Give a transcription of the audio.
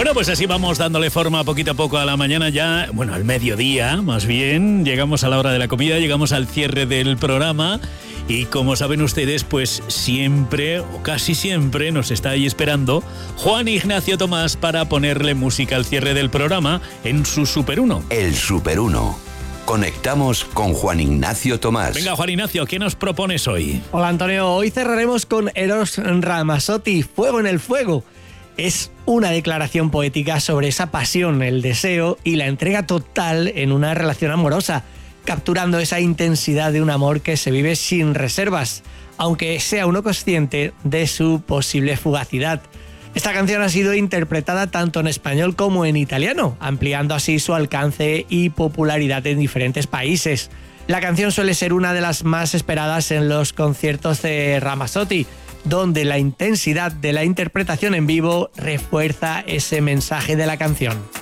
Bueno, pues así vamos dándole forma poquito a poco a la mañana ya, bueno, al mediodía más bien. Llegamos a la hora de la comida, llegamos al cierre del programa y como saben ustedes, pues siempre o casi siempre nos está ahí esperando Juan Ignacio Tomás para ponerle música al cierre del programa en su Super 1. El Super 1. Conectamos con Juan Ignacio Tomás. Venga, Juan Ignacio, ¿qué nos propones hoy? Hola, Antonio. Hoy cerraremos con Eros Ramazzotti, Fuego en el Fuego. Es una declaración poética sobre esa pasión, el deseo y la entrega total en una relación amorosa, capturando esa intensidad de un amor que se vive sin reservas, aunque sea uno consciente de su posible fugacidad. Esta canción ha sido interpretada tanto en español como en italiano, ampliando así su alcance y popularidad en diferentes países. La canción suele ser una de las más esperadas en los conciertos de Ramazzotti, donde la intensidad de la interpretación en vivo refuerza ese mensaje de la canción.